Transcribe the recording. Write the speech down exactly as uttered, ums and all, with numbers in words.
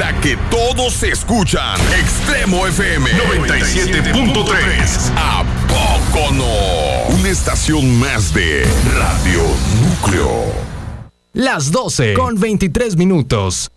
la que todos escuchan. Extremo F M noventa y siete punto tres. ¿A poco no? Una estación más de Radio Núcleo. Las doce con veintitrés minutos.